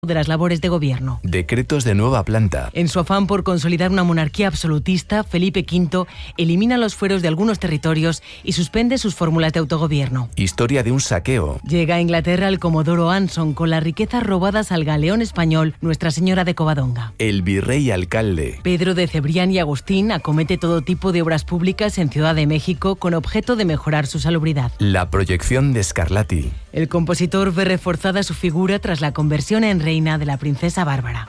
de las labores de gobierno. Decretos de nueva planta. En su afán por consolidar una monarquía absolutista, Felipe V elimina los fueros de algunos territorios y suspende sus fórmulas de autogobierno. Historia de un saqueo. Llega a Inglaterra el comodoro Anson con las riquezas robadas al galeón español Nuestra Señora de Covadonga. El virrey alcalde. Pedro de Cebrián y Agustín acomete todo tipo de obras públicas en Ciudad de México con objeto de mejorar su salubridad. La proyección de Scarlatti. El compositor ve reforzada su figura tras la conversión en reina de la princesa Bárbara.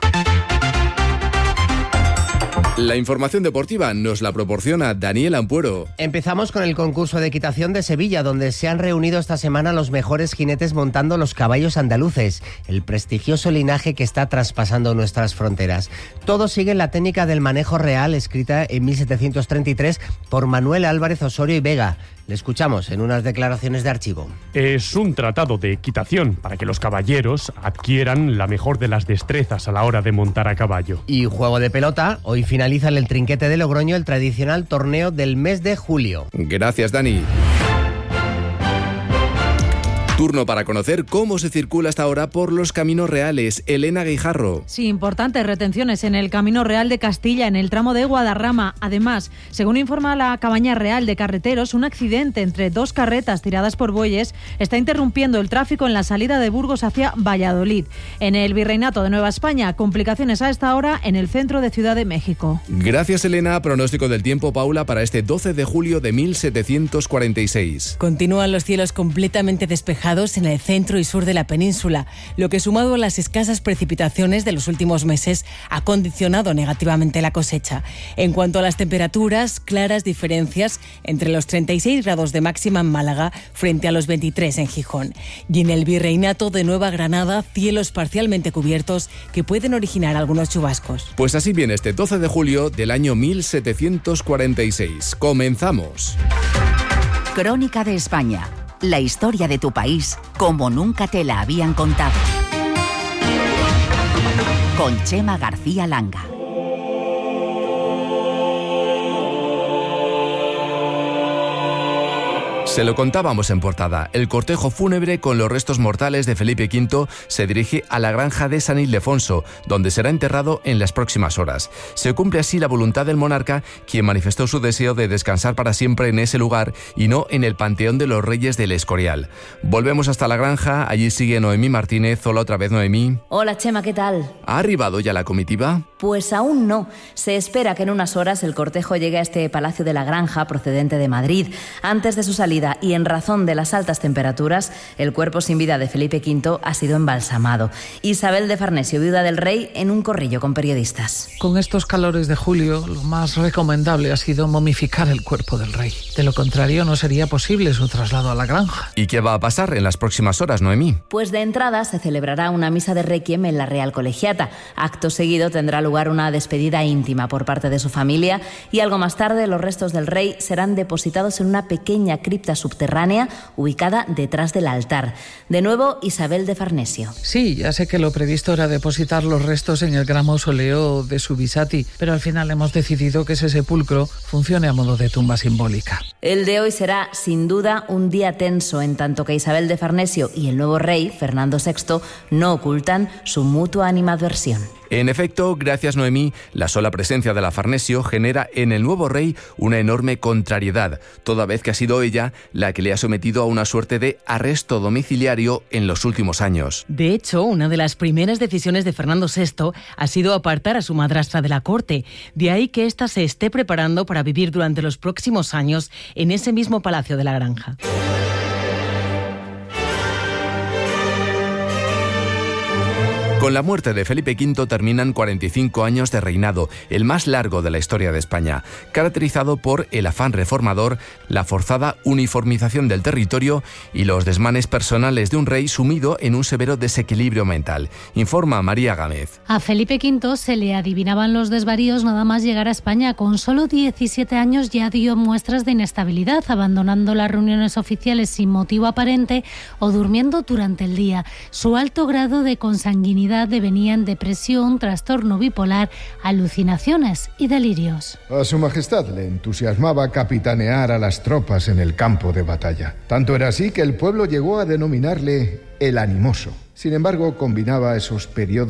La información deportiva nos la proporciona Daniel Ampuero. Empezamos con el concurso de equitación de Sevilla, donde se han reunido esta semana los mejores jinetes montando los caballos andaluces, el prestigioso linaje que está traspasando nuestras fronteras. Todos siguen la técnica del manejo real, escrita en 1733 por Manuel Álvarez Osorio y Vega. Le escuchamos en unas declaraciones de archivo. Es un tratado de equitación para que los caballeros adquieran la mejor de las destrezas a la hora de montar a caballo. Y juego de pelota, hoy finaliza en el Trinquete de Logroño el tradicional torneo del mes de julio. Gracias, Dani. Turno para conocer cómo se circula hasta ahora por los caminos reales. Elena Guijarro. Sí, importantes retenciones en el Camino Real de Castilla, en el tramo de Guadarrama. Además, según informa la Cabaña Real de Carreteros, un accidente entre dos carretas tiradas por bueyes está interrumpiendo el tráfico en la salida de Burgos hacia Valladolid. En el Virreinato de Nueva España, complicaciones a esta hora en el centro de Ciudad de México. Gracias, Elena. Pronóstico del tiempo, Paula, para este 12 de julio de 1746. Continúan los cielos completamente despejados en el centro y sur de la península, lo que sumado a las escasas precipitaciones de los últimos meses ha condicionado negativamente la cosecha. En cuanto a las temperaturas, claras diferencias entre los 36 grados de máxima en Málaga frente a los 23 en Gijón. Y en el Virreinato de Nueva Granada, cielos parcialmente cubiertos que pueden originar algunos chubascos. Pues así viene este 12 de julio del año 1746. Comenzamos. Crónica de España. La historia de tu país como nunca te la habían contado. Con Chema García Langa. Se lo contábamos en portada. El cortejo fúnebre con los restos mortales de Felipe V se dirige a la granja de San Ildefonso, donde será enterrado en las próximas horas. Se cumple así la voluntad del monarca, quien manifestó su deseo de descansar para siempre en ese lugar y no en el Panteón de los Reyes del Escorial. Volvemos hasta la granja. Allí sigue Noemí Martínez. Hola otra vez, Noemí. Hola, Chema, ¿qué tal? ¿Ha arribado ya la comitiva? Pues aún no. Se espera que en unas horas el cortejo llegue a este Palacio de la Granja procedente de Madrid. Antes de su salida y en razón de las altas temperaturas, el cuerpo sin vida de Felipe V ha sido embalsamado. Isabel de Farnesio, viuda del rey, en un corrillo con periodistas. Con estos calores de julio, lo más recomendable ha sido momificar el cuerpo del rey. De lo contrario, no sería posible su traslado a la granja. ¿Y qué va a pasar en las próximas horas, Noemí? Pues de entrada se celebrará una misa de requiem en la Real Colegiata. Acto seguido tendrá lugar una despedida íntima por parte de su familia y algo más tarde los restos del rey serán depositados en una pequeña cripta subterránea ubicada detrás del altar. De nuevo, Isabel de Farnesio. Sí, ya sé que lo previsto era depositar los restos en el gran mausoleo de Subisati, pero al final hemos decidido que ese sepulcro funcione a modo de tumba simbólica. El de hoy será, sin duda, un día tenso, en tanto que Isabel de Farnesio y el nuevo rey, Fernando VI, no ocultan su mutua animadversión. En efecto, gracias Noemí, la sola presencia de la Farnesio genera en el nuevo rey una enorme contrariedad, toda vez que ha sido ella la que le ha sometido a una suerte de arresto domiciliario en los últimos años. De hecho, una de las primeras decisiones de Fernando VI ha sido apartar a su madrastra de la corte. De ahí que ésta se esté preparando para vivir durante los próximos años en ese mismo Palacio de la Granja. Con la muerte de Felipe V terminan 45 años de reinado, el más largo de la historia de España, caracterizado por el afán reformador, la forzada uniformización del territorio y los desmanes personales de un rey sumido en un severo desequilibrio mental. Informa María Gámez. A Felipe V se le adivinaban los desvaríos nada más llegar a España. Con solo 17 años ya dio muestras de inestabilidad, abandonando las reuniones oficiales sin motivo aparente o durmiendo durante el día. Su alto grado de consanguinidad devenía en depresión, trastorno bipolar, alucinaciones y delirios. A su majestad le entusiasmaba capitanear a las tropas en el campo de batalla. Tanto era así que el pueblo llegó a denominarle el animoso. Sin embargo, combinaba esos periodos